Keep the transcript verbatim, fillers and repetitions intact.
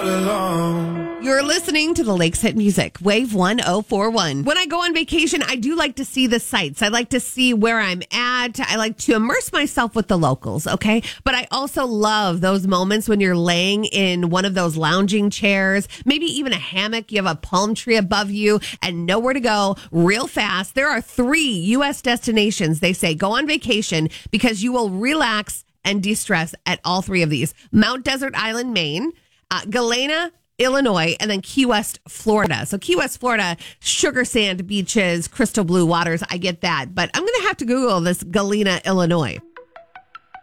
alone. You're listening to the Lakes Hit Music, Wave one oh four one. When I go on vacation, I do like to see the sights. I like to see where I'm at. I like to immerse myself with the locals, okay? But I also love those moments when you're laying in one of those lounging chairs, maybe even a hammock. You have a palm tree above you and nowhere to go real fast. There are three U S destinations, they say, go on vacation because you will relax and de-stress at all three of these. Mount Desert Island, Maine, uh, Galena, Illinois, and then Key West, Florida. So Key West, Florida, sugar sand beaches, crystal blue waters. I get that. But I'm going to have to Google this Galena, Illinois.